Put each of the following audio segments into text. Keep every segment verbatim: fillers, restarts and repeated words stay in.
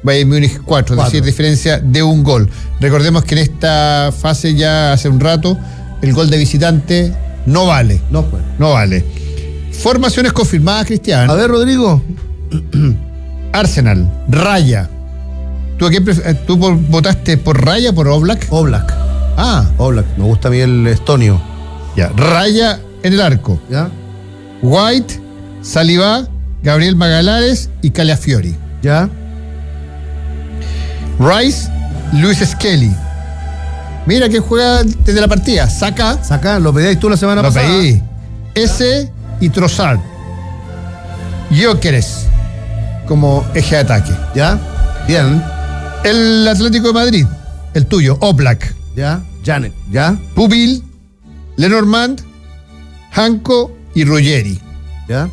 Bayern Múnich cuatro, es decir, diferencia de un gol. Recordemos que en esta fase ya hace un rato el gol de visitante no vale. No puede. No vale. Formaciones confirmadas, Cristian. A ver, Rodrigo. Arsenal, Raya. ¿Tú, a qué pref- ¿Tú por- votaste por Raya o por Oblak? Oblak. Ah, Oblak. Me gusta a mí el estonio. ya. Raya en el arco. ¿Ya? White, Saliba, Gabriel Magallanes y Calafiori. ¿Ya? Rice, Luis Skelly. Mira que juega desde la partida. Saca, Saca, lo pedías tú la semana lo pasada. pedí. S y Trossard. Gyökeres como eje de ataque. ¿Ya? Bien. El Atlético de Madrid, el tuyo, Oblak. ¿Ya? Janet. ¿Ya? Pubil, Lenormand, Hanco y Ruggeri. ¿Ya?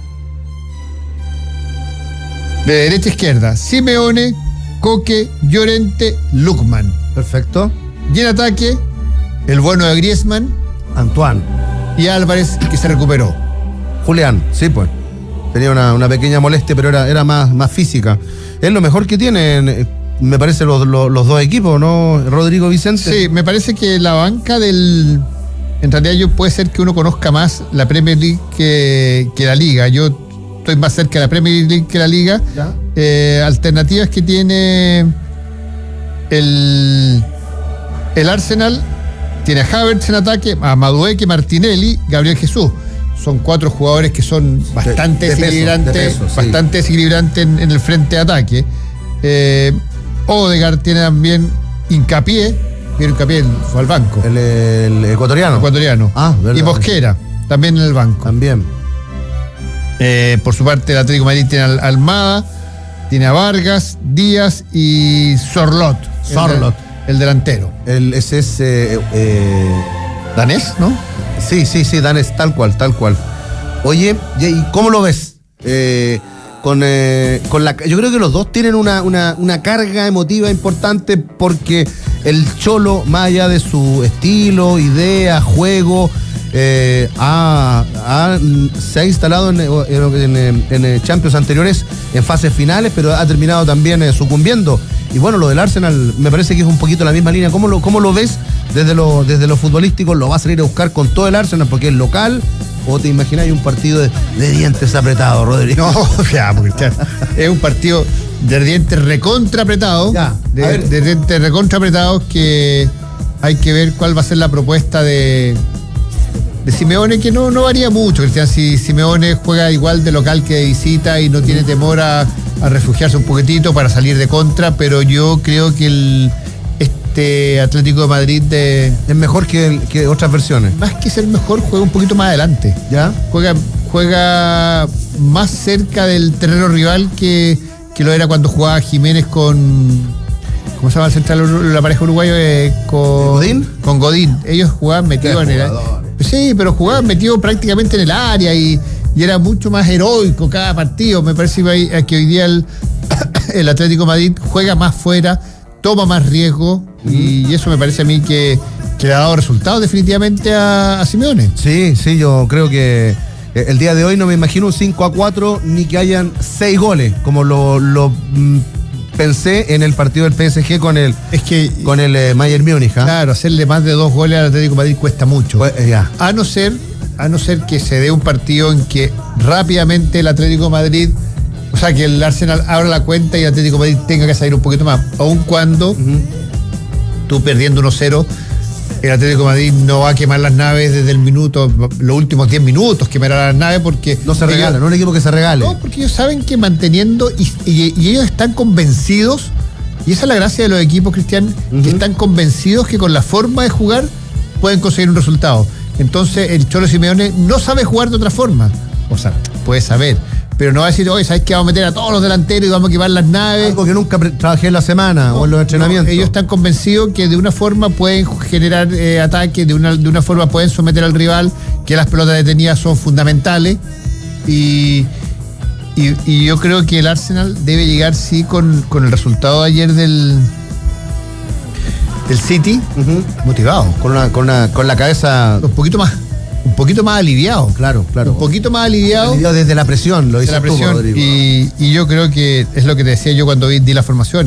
De derecha a izquierda, Simeone, Coque, Llorente, Lukman. Perfecto. Y en ataque, el bueno de Griezmann Antoine. y Álvarez, que se recuperó. Julián, sí, pues. Tenía una, una pequeña molestia, pero era, era más, más física. Es lo mejor que tienen, eh, me parece, los, los, los dos equipos, ¿no, Rodrigo Vicente? Sí, me parece que la banca del... En realidad yo puede ser que uno conozca más la Premier League que, que la Liga. Yo estoy más cerca de la Premier League que la Liga. ¿Ya? Eh, alternativas que tiene el, el Arsenal, tiene a Havertz en ataque, a Madueke, Martinelli, Gabriel Jesús. Son cuatro jugadores que son bastante de peso, desequilibrantes, de peso, sí. bastante desequilibrantes en, en el frente de ataque. Eh, Odegaard tiene también hincapié, pero hincapié fue al banco, El, el ecuatoriano. ecuatoriano. Ah, verdad. Y Mosquera, también en el banco. También. Eh, por su parte, el Atlético de Madrid tiene a Almada, tiene a Vargas, Díaz y Sorlot. el Sorlot. de- El, delantero. El, ese es. Eh, eh, Danés, ¿no? sí, sí, sí, Dan es tal cual, tal cual. Oye, ¿y cómo lo ves? Eh, con, eh, con la, yo creo que los dos tienen una, una, una carga emotiva importante porque el Cholo, más allá de su estilo, idea, juego, eh, ha, ha- se ha instalado en, en, en- en Champions anteriores en fases finales, pero ha terminado también eh, sucumbiendo. Y bueno, lo del Arsenal me parece que es un poquito la misma línea. ¿Cómo lo, cómo lo ves desde lo, desde lo futbolístico? ¿Lo va a salir a buscar con todo el Arsenal porque es local? ¿O te imaginas un partido de, de dientes apretados, Rodrigo? No, ya, porque Cristian, es un partido de dientes recontra apretados. Ya, a De, ver. de dientes recontra apretados que hay que ver cuál va a ser la propuesta de, de Simeone, que no, no varía mucho, Cristian. Si Simeone juega igual de local que de visita y no tiene temor a, a refugiarse un poquitito para salir de contra, pero yo creo que el este Atlético de Madrid, de, Es mejor que, el- que otras versiones. más que ser mejor, juega un poquito más adelante. ¿Ya? Juega, juega más cerca del terreno rival que, que lo era cuando jugaba Jiménez con. ¿Cómo se llama el central, la pareja uruguayo? Eh, con ¿Godín? Con Godín. Ellos jugaban metidos en el. jugadores. Sí, pero jugaban metidos prácticamente en el área y, y era mucho más heroico cada partido. Me parece que hoy- que hoy día el, el Atlético de Madrid juega más fuera, toma más riesgo y, y eso me parece a mí que, que le ha dado resultados definitivamente a, a Simeone. Sí, sí, yo creo que eh, el día de hoy no me imagino un cinco a cuatro ni que hayan seis goles, como lo, lo mm, pensé en el partido del P S G con el, Es que con el eh, Bayern Múnich. ¿ah? claro, hacerle más de dos goles al Atlético de Madrid cuesta mucho. Pues, eh, ya. A no ser, a no ser que se dé un partido en que rápidamente el Atlético de Madrid, o sea, que el Arsenal abra la cuenta y el Atlético de Madrid tenga que salir un poquito más. Aun cuando Ujú. tú perdiendo uno cero, el Atlético de Madrid no va a quemar las naves desde el minuto, los últimos diez minutos quemará las naves porque... No se ellos- regala, no es un equipo que se regale. No, porque ellos saben que manteniendo, y, y- y ellos están convencidos, y esa es la gracia de los equipos, Cristian, Ujú. que están convencidos que con la forma de jugar pueden conseguir un resultado. Entonces el Cholo Simeone no sabe jugar de otra forma. O sea, puede saber, pero no va a decir, oye, ¿sabes qué? Vamos a meter a todos los delanteros y vamos a quemar las naves. Algo que nunca pre- trabajé en la semana o en los No, entrenamientos. ellos están convencidos que de una forma pueden generar eh, ataques, de una, de una forma pueden someter al rival, que las pelotas detenidas son fundamentales. Y, y, y yo creo que el Arsenal debe llegar, sí, con, con el resultado de ayer del, del City, Ujú. motivado, Con, una, con, una, con la cabeza. un poquito más, un poquito más aliviado. Claro, claro. Un poquito más aliviado. Aliviado desde la presión, lo de dices la tú, presión. Rodrigo. Y, y yo creo que es lo que te decía yo cuando vi, di la formación.